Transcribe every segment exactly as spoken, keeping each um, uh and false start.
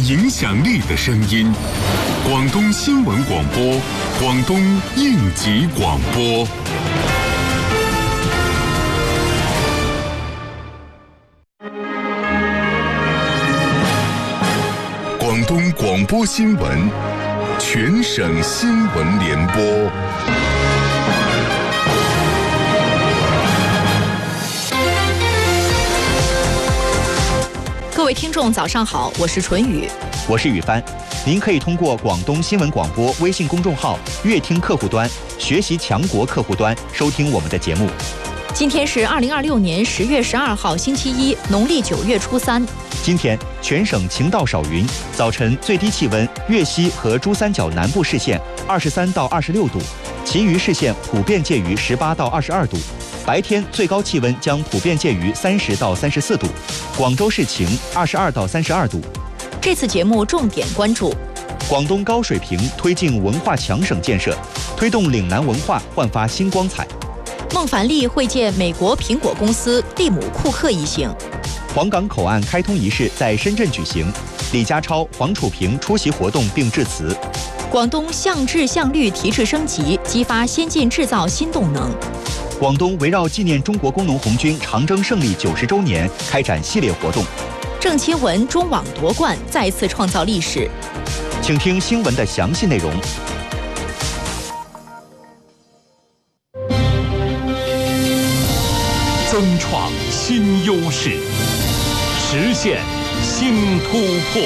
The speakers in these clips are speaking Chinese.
影响力的声音。广东新闻广播，广东应急广播。广东广播新闻，全省新闻联播。 各位听众早上好，我是纯宇， 我是宇帆。您可以通过广东新闻广播微信公众号、乐听客户端、学习强国客户端收听我们的节目。 今天是二零二六年十月十二号星期一，农历九月初三。 今天全省晴到少云，早晨最低气温粤西和珠三角南部市县二十三到二十六度，其余市县普遍介于十八到二十二度。白天最高气温将普遍介于三十到三十四度，广州市晴，二十二到三十二度。 这次节目重点关注： 广东高水平推进文化强省建设，推动岭南文化焕发新光彩。 孟凡利会见美国苹果公司蒂姆·库克一行。 黄港口岸开通仪式在深圳举行，李家超、黄楚平出席活动并致辞。 广东向质向率提质升级，激发先进制造新动能。 广东围绕纪念中国工农红军长征胜利九十周年开展系列活动。 郑钦文中网夺冠，再次创造历史。 请听新闻的详细内容。 增创新优势，实现新突破。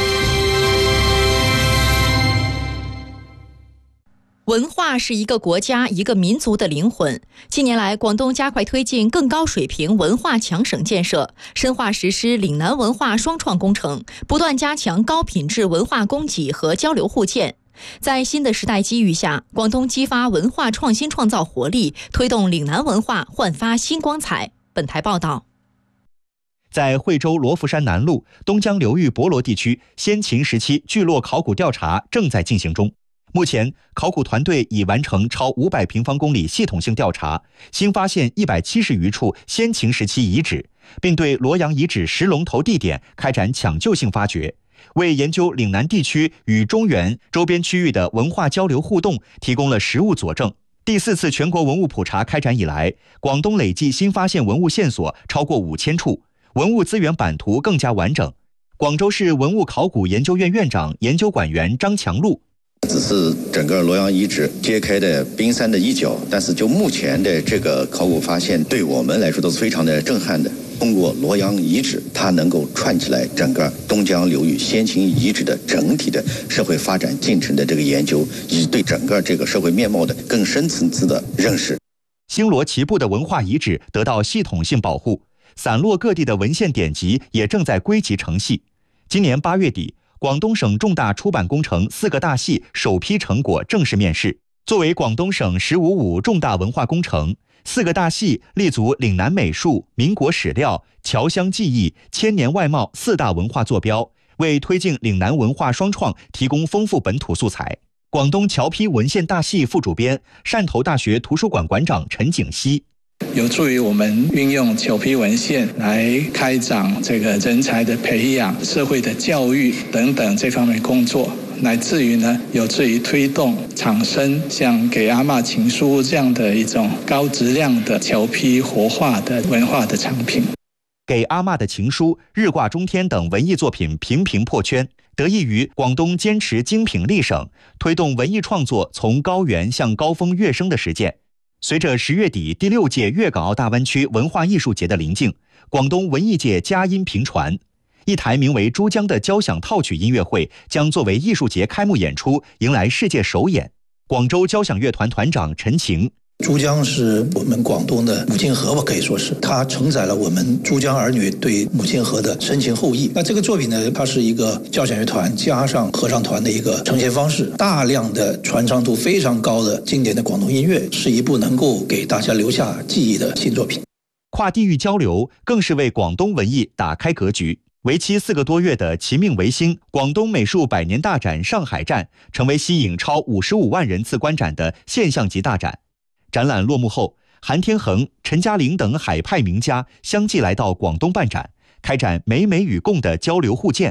文化是一个国家、一个民族的灵魂。近年来，广东加快推进更高水平文化强省建设，深化实施岭南文化双创工程，不断加强高品质文化供给和交流互鉴。在新的时代机遇下，广东激发文化创新创造活力，推动岭南文化焕发新光彩。本台报道。 在惠州罗浮山南麓东江流域博罗地区，先秦时期聚落考古调查正在进行中。目前，考古团队已完成超五百平方公里系统性调查，新发现一百七十余处先秦时期遗址，并对罗阳遗址十龙头地点开展抢救性发掘，为研究岭南地区与中原周边区域的文化交流互动提供了实物佐证。第四次全国文物普查开展以来，广东累计新发现文物线索超过五千处，文物资源版图更加完整。广州市文物考古研究院院长、研究馆员张强禄。 只是整个罗阳遗址揭开的冰山的一角，但是就目前的这个考古发现，对我们来说都是非常的震撼的。通过罗阳遗址，它能够串起来整个东江流域先秦遗址的整体的社会发展进程的这个研究，以及对整个这个社会面貌的更深层次的认识。 星罗棋布的文化遗址得到系统性保护，散落各地的文献典籍也正在归集成系。今年八月底，广东省重大出版工程四个大系首批成果正式面世。作为广东省“十五五”重大文化工程，四个大系立足岭南美术、民国史料、侨乡技艺、千年外贸四大文化坐标，为推进岭南文化双创提供丰富本土素材。广东侨批文献大系副主编、汕头大学图书馆馆长陈景熙。 有助于我们运用侨批文献来开展这个人才的培养、社会的教育等等这方面工作，乃至于呢，有助于推动产生像《给阿嬷情书》这样的一种高质量的侨批活化的文化的产品。 给阿嬷的情书、日挂中天等文艺作品频频破圈，得益于广东坚持精品立省，推动文艺创作从高原向高峰跃升的实践。随着十月底第六届粤港澳大湾区文化艺术节的临近，广东文艺界佳音频传。一台名为《珠江》的交响套曲音乐会将作为艺术节开幕演出，迎来世界首演。广州交响乐团团长陈晴。 珠江是我们广东的母亲河吧，可以说是它承载了我们珠江儿女对母亲河的深情厚谊。那这个作品呢，它是一个交响乐团加上合唱团的一个呈现方式，大量的传唱度非常高的经典的广东音乐，是一部能够给大家留下记忆的新作品。 跨地域交流更是为广东文艺打开格局。为期四个多月的其命维新广东美术百年大展上海站，成为吸引超五十五万人次观展的现象级大展。展览落幕后，韩天恒、陈嘉玲等海派名家相继来到广东办展，开展美美与共的交流互鉴。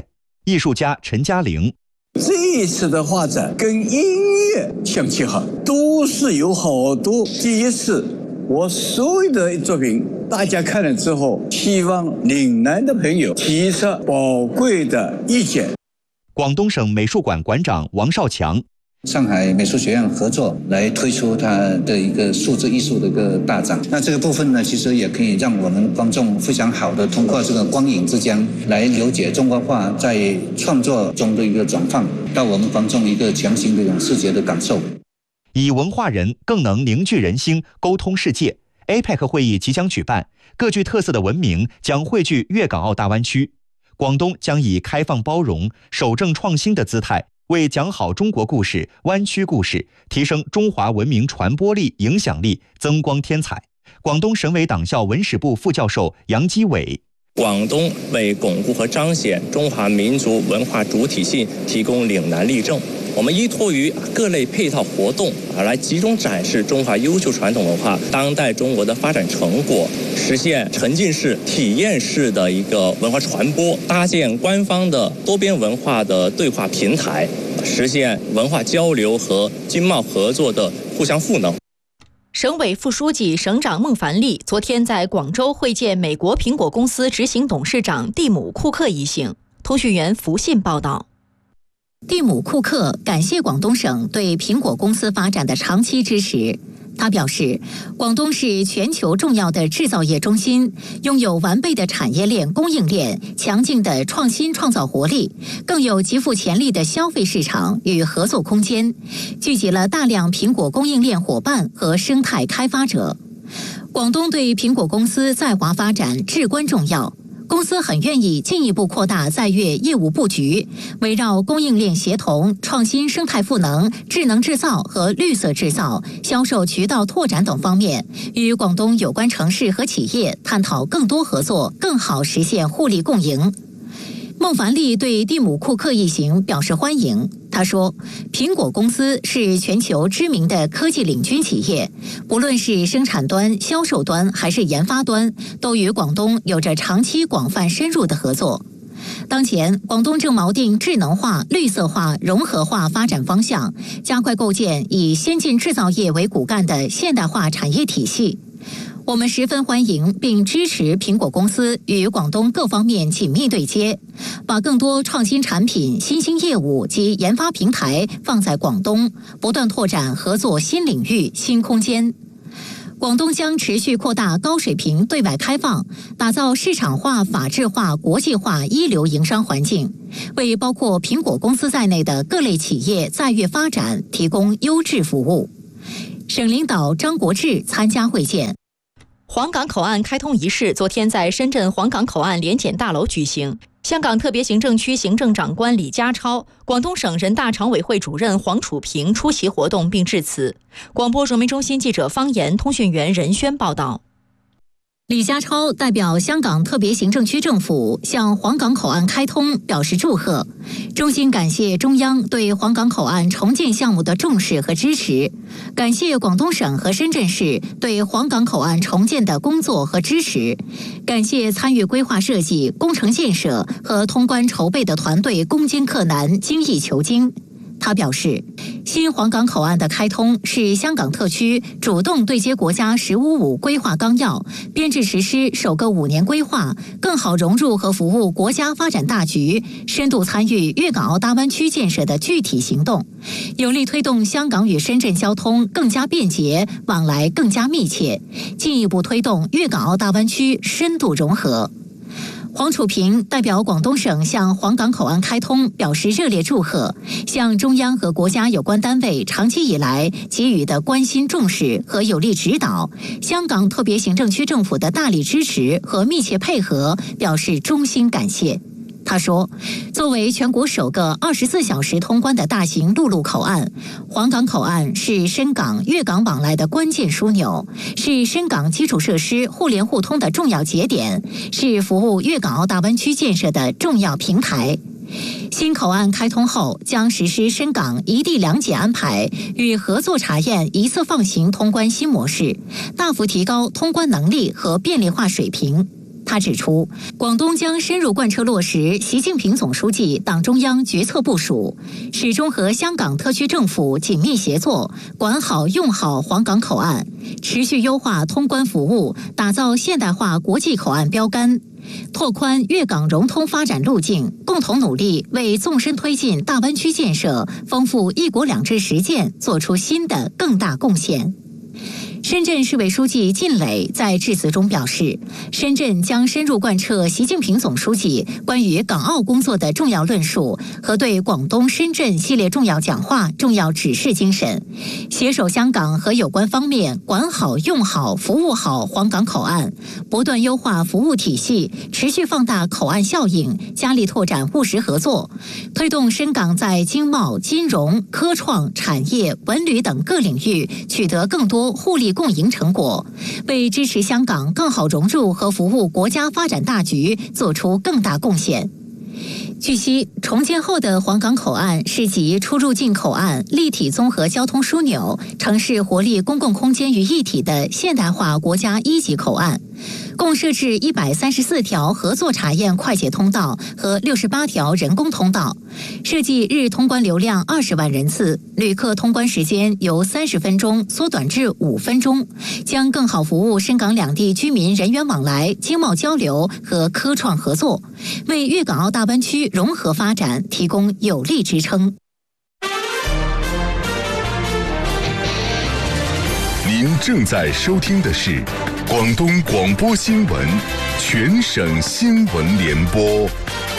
艺术家陈嘉玲。 这一次的画展跟音乐相结合，都是有好多第一次。我所有的作品，大家看了之后，希望岭南的朋友提出宝贵的意见。 广东省美术馆馆长王少强。 上海美术学院合作来推出它的一个数字艺术的一个大展，那这个部分呢，其实也可以让我们观众非常好的通过这个光影之江来了解中国画在创作中的一个转换，到我们观众一个强行的一种视觉的感受。 以文化人更能凝聚人心，沟通世界。A P E C 会议即将举办，各具特色的文明将汇聚粤港澳大湾区。广东将以开放包容、守正创新的姿态，为讲好中国故事、湾区故事，提升中华文明传播力、影响力，增光添彩。广东省委党校文史部副教授杨基伟。 广东为巩固和彰显中华民族文化主体性提供岭南例证。我们依托于各类配套活动啊，来集中展示中华优秀传统文化、当代中国的发展成果，实现沉浸式、体验式的一个文化传播，搭建官方的多边文化的对话平台，实现文化交流和经贸合作的互相赋能。 省委副书记、省长孟凡利昨天在广州会见美国苹果公司执行董事长蒂姆·库克一行。通讯员福信报道。 蒂姆·库克感谢广东省对苹果公司发展的长期支持。他表示，广东是全球重要的制造业中心，拥有完备的产业链供应链、强劲的创新创造活力，更有极富潜力的消费市场与合作空间，聚集了大量苹果供应链伙伴和生态开发者。广东对苹果公司在华发展至关重要。公司很愿意进一步扩大在粤业务布局，围绕供应链协同、创新生态赋能、智能制造和绿色制造、销售渠道拓展等方面，与广东有关城市和企业探讨更多合作，更好实现互利共赢。孟凡利对蒂姆·库克一行表示欢迎。他说，苹果公司是全球知名的科技领军企业，不论是生产端、销售端还是研发端，都与广东有着长期广泛深入的合作。当前，广东正锚定智能化、绿色化、融合化发展方向，加快构建以先进制造业为骨干的现代化产业体系。我们十分欢迎并支持苹果公司与广东各方面紧密对接，把更多创新产品、新兴业务及研发平台放在广东，不断拓展合作新领域、新空间。广东将持续扩大高水平对外开放，打造市场化、法治化、国际化一流营商环境，为包括苹果公司在内的各类企业在粤发展提供优质服务。省领导张国志参加会见。 黄港口岸开通仪式昨天在深圳黄港口岸联检大楼举行。香港特别行政区行政长官李家超、广东省人大常委会主任黄楚平出席活动并致辞。广播传媒中心记者方言、通讯员任轩报道。 李家超代表香港特别行政区政府向黄港口岸开通表示祝贺，衷心感谢中央对黄港口岸重建项目的重视和支持，感谢广东省和深圳市对黄港口岸重建的工作和支持，感谢参与规划设计、工程建设和通关筹备的团队攻坚克难、精益求精。他表示，新黄港口岸的开通是香港特区主动对接国家“十五五”规划纲要，编制实施首个五年规划，更好融入和服务国家发展大局，深度参与粤港澳大湾区建设的具体行动，有力推动香港与深圳交通更加便捷，往来更加密切，进一步推动粤港澳大湾区深度融合。黄楚平代表广东省向黄港口岸开通表示热烈祝贺，向中央和国家有关单位长期以来给予的关心重视和有力指导，香港特别行政区政府的大力支持和密切配合表示衷心感谢。他说，作为全国首个二十四小时通关的大型陆路口岸，黄港口岸是深港粤港往来的关键枢纽，是深港基础设施互联互通的重要节点，是服务粤港澳大湾区建设的重要平台。新口岸开通后，将实施深港一地两检安排与合作查验一次放行通关新模式，大幅提高通关能力和便利化水平。 他指出，广东将深入贯彻落实习近平总书记党中央决策部署，始终和香港特区政府紧密协作，管好用好黄港口岸，持续优化通关服务，打造现代化国际口岸标杆，拓宽粤港融通发展路径，共同努力为纵深推进大湾区建设、丰富一国两制实践做出新的更大贡献。深圳市委书记靳磊在致辞中表示，深圳将深入贯彻习近平总书记关于港澳工作的重要论述和对广东深圳系列重要讲话、重要指示精神，携手香港和有关方面管好、用好、服务好黄港口岸，不断优化服务体系，持续放大口岸效应，加力拓展务实合作，推动深港在经贸、金融、科创、产业、文旅等各领域取得更多互利共赢成果，为支持香港更好融入和服务国家发展大局做出更大贡献。据悉，重建后的黄港口岸是集出入境口岸、立体综合交通枢纽、城市活力公共空间于一体的现代化国家一级口岸，共设置一百三十四条合作查验快捷通道和六十八条人工通道，设计日通关流量二十万人次，旅客通关时间由三十分钟缩短至五分钟，将更好服务深港两地居民人员往来、经贸交流和科创合作，为粤港澳大湾区融合发展提供有力支撑。 您正在收听的是广东广播新闻全省新闻联播。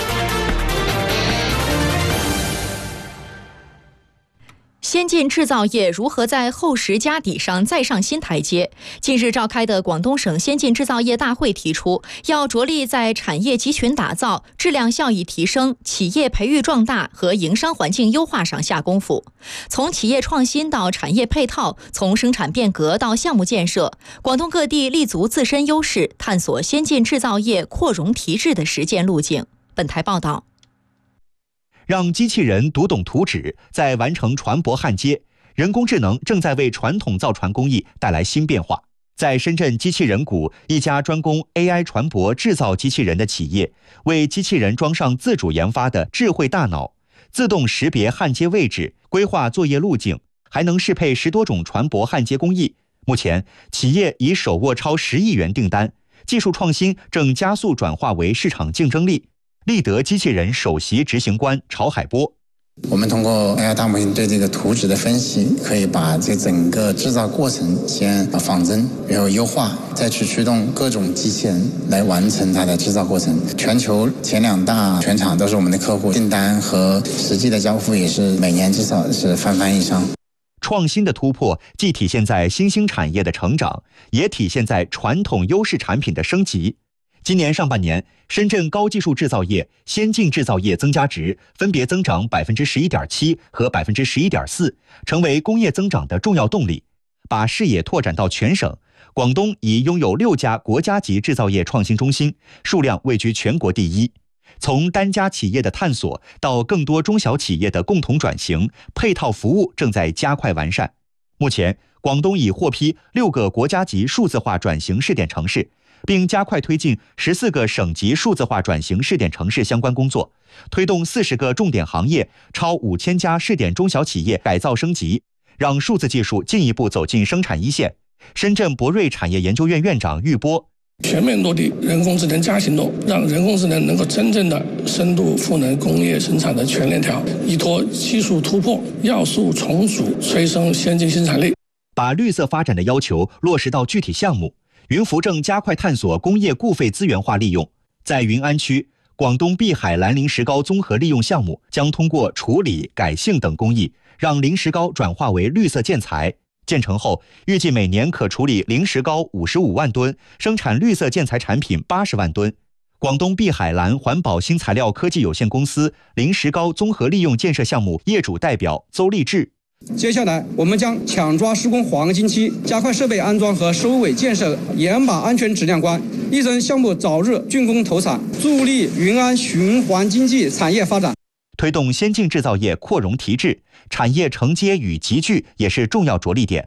先进制造业如何在厚实家底上再上新台阶？近日召开的广东省先进制造业大会提出，要着力在产业集群打造、质量效益提升、企业培育壮大和营商环境优化上下功夫。从企业创新到产业配套，从生产变革到项目建设，广东各地立足自身优势，探索先进制造业扩容提质的实践路径。本台报道。 让机器人读懂图纸，在完成船舶焊接，人工智能正在为传统造船工艺带来新变化。在深圳机器人谷，一家专攻 A I 船舶制造机器人的企业，为机器人装上自主研发的智慧大脑，自动识别焊接位置，规划作业路径，还能适配十多种船舶焊接工艺。目前，企业已手握超十亿元订单，技术创新正加速转化为市场竞争力。立德机器人首席执行官曹海波， 我们通过 A I 大模型对这个图纸的分析，可以把这整个制造过程先仿真，然后优化，再去驱动各种机器人来完成它的制造过程。全球前两大全厂都是我们的客户，订单和实际的交付也是每年至少是翻番以上。 创新的突破既体现在新兴产业的成长，也体现在传统优势产品的升级。今年上半年，深圳高技术制造业、先进制造业增加值分别增长 百分之十一点七 和 百分之十一点四， 成为工业增长的重要动力。把视野拓展到全省，广东已拥有六家国家级制造业创新中心，数量位居全国第一。从单家企业的探索到更多中小企业的共同转型，配套服务正在加快完善。目前，广东已获批六个国家级数字化转型试点城市，并加快推进十四个省级数字化转型试点城市相关工作，推动四十个重点行业、超五千家试点中小企业改造升级，让数字技术进一步走进生产一线。深圳博瑞产业研究院院长郁波， 全面落地人工智能加行动，让人工智能能够真正的深度赋能工业生产的全链条，依托技术突破、要素重组，催生先进生产力。 把绿色发展的要求落实到具体项目。云浮正加快探索工业固废资源化利用，在云安区，广东碧海蓝磷石膏综合利用项目将通过处理、改性等工艺，让磷石膏转化为绿色建材。建成后，预计每年可处理磷石膏五十五万吨，生产绿色建材产品八十万吨。广东碧海蓝环保新材料科技有限公司磷石膏综合利用建设项目业主代表邹立志。 接下来，我们将抢抓施工黄金期，加快设备安装和收尾建设，严把安全质量关，力争项目早日竣工投产，助力云安循环经济产业发展。 推动先进制造业扩容提质，产业承接与集聚也是重要着力点。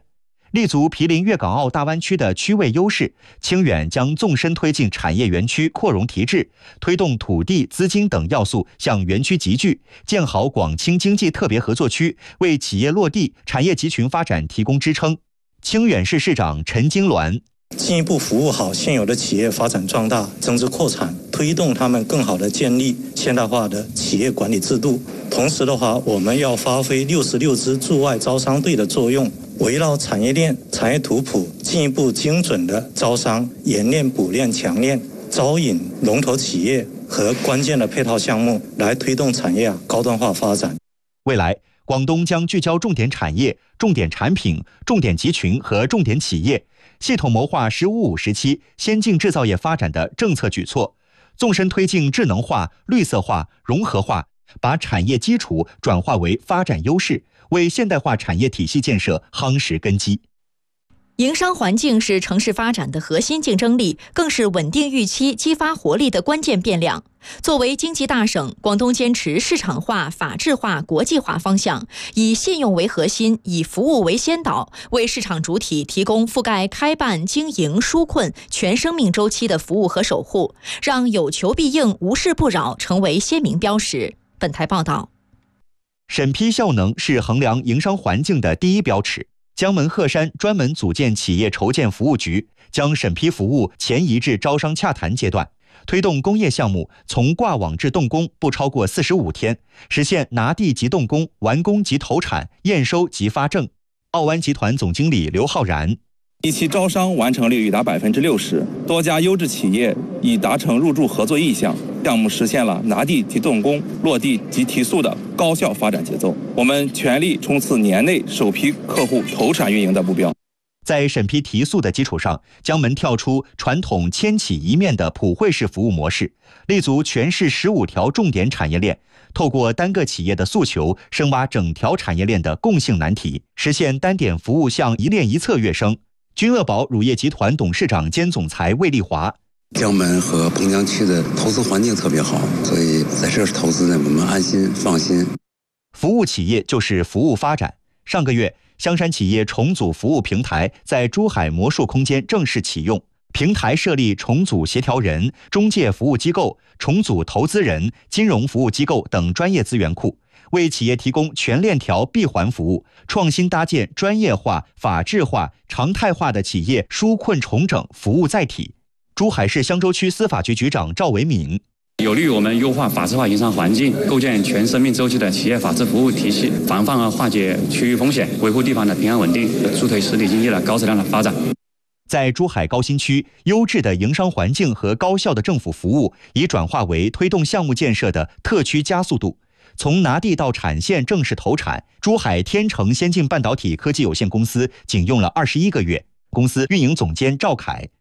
立足毗邻粤港澳大湾区的区位优势，清远将纵深推进产业园区扩容提质，推动土地、资金等要素向园区集聚，建好广清经济特别合作区，为企业落地、产业集群发展提供支撑。清远市市长陈金銮进一步服务好现有的企业发展壮大、增值扩产，推动他们更好地建立现代化的企业管理制度。同时的话，我们要发挥六十六支驻外招商队的作用，围绕产业链、产业图谱，进一步精准地招商、冶炼、补炼、强炼，招引龙头企业和关键的配套项目，来推动产业高端化发展。 未来，广东将聚焦重点产业、重点产品、重点集群和重点企业，系统谋划“十五五”时期先进制造业发展的政策举措，纵深推进智能化、绿色化、融合化，把产业基础转化为发展优势，为现代化产业体系建设夯实根基。 营商环境是城市发展的核心竞争力，更是稳定预期、激发活力的关键变量。作为经济大省，广东坚持市场化、法治化、国际化方向，以信用为核心，以服务为先导，为市场主体提供覆盖开办、经营、纾困全生命周期的服务和守护，让有求必应、无事不扰成为鲜明标识。本台报道。 审批效能是衡量营商环境的第一标尺。江门鹤山专门组建企业筹建服务局，将审批服务前移至招商洽谈阶段，推动工业项目从挂网至动工不超过四十五天，实现拿地即动工、完工即投产、验收即发证。澳湾集团总经理刘浩然。 一期招商完成率已达百分之六十，多家优质企业已达成入驻合作意向，项目实现了拿地即动工、落地即提速的高效发展节奏。我们全力冲刺年内首批客户投产运营的目标。 在审批提速的基础上，江门跳出传统千企一面的普惠式服务模式，立足全市十五条重点产业链，透过单个企业的诉求，深挖整条产业链的共性难题，实现单点服务向一链一策跃升。君乐宝乳业集团董事长兼总裁魏丽华： 江门和彭江区的投资环境特别好，所以在这儿投资呢，我们安心放心。 服务企业就是服务发展。上个月，香山企业重组服务平台在珠海魔术空间正式启用，平台设立重组协调人、中介服务机构、重组投资人、金融服务机构等专业资源库，为企业提供全链条闭环服务，创新搭建专业化、法治化、常态化的企业纾困重整服务载体。珠海市香洲区司法局局长赵维敏： 有利于我们优化法治化营商环境，构建全生命周期的企业法治服务体系，防范和化解区域风险，维护地方的平安稳定，助推实体经济的高质量的发展。 在珠海高新区，优质的营商环境和高效的政府服务已转化为推动项目建设的特区加速度。从拿地到产线正式投产，珠海天成先进半导体科技有限公司仅用了二十一个月。公司运营总监赵凯：